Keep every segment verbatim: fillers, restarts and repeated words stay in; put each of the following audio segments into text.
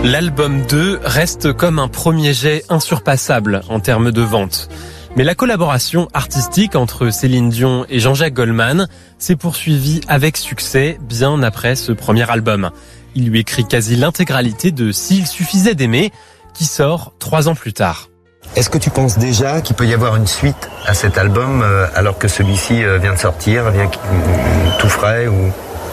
L'album deux reste comme un premier jet insurpassable en termes de vente. Mais la collaboration artistique entre Céline Dion et Jean-Jacques Goldman s'est poursuivie avec succès bien après ce premier album. Il lui écrit quasi l'intégralité de S'il suffisait d'aimer, qui sort trois ans plus tard. Est-ce que tu penses déjà qu'il peut y avoir une suite à cet album euh, alors que celui-ci euh, vient de sortir, vient euh, tout frais ou...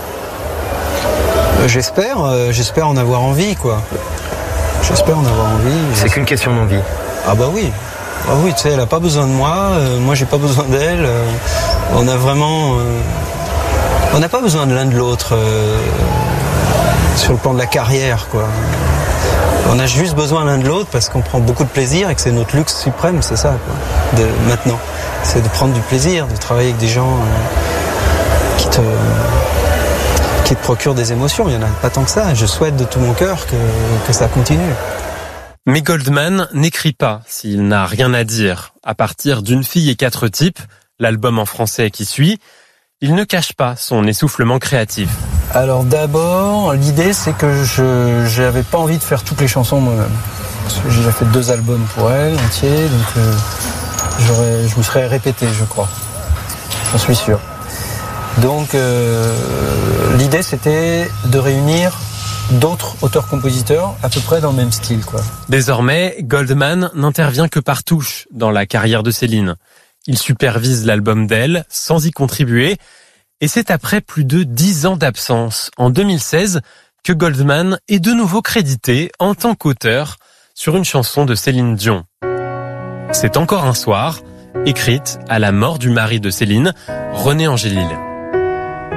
J'espère, euh, j'espère en avoir envie, quoi. J'espère en avoir envie. C'est qu'une question d'envie. Ah bah oui. Ah oui, tu sais, elle a pas besoin de moi, euh, moi j'ai pas besoin d'elle. Euh, on a vraiment... Euh, on n'a pas besoin de l'un de l'autre euh, sur le plan de la carrière, quoi. On a juste besoin l'un de l'autre parce qu'on prend beaucoup de plaisir et que c'est notre luxe suprême, c'est ça, quoi, de, maintenant. C'est de prendre du plaisir, de travailler avec des gens euh, qui te... qui te procurent des émotions. Il n'y en a pas tant que ça. Je souhaite de tout mon cœur que, que ça continue. Mais Goldman n'écrit pas s'il n'a rien à dire. À partir d'Une fille et quatre types, l'album en français qui suit, il ne cache pas son essoufflement créatif. Alors d'abord, l'idée c'est que je n'avais pas envie de faire toutes les chansons moi-même. Parce que j'ai déjà fait deux albums pour elle, entiers, donc euh, j'aurais, je me serais répété, je crois. J'en suis sûr. Donc euh, l'idée c'était de réunir d'autres auteurs-compositeurs à peu près dans le même style, quoi. Désormais, Goldman n'intervient que par touche dans la carrière de Céline. Il supervise l'album d'elle sans y contribuer. Et c'est après plus de dix ans d'absence, en deux mille seize, que Goldman est de nouveau crédité en tant qu'auteur sur une chanson de Céline Dion. C'est encore un soir, écrite à la mort du mari de Céline, René Angélil.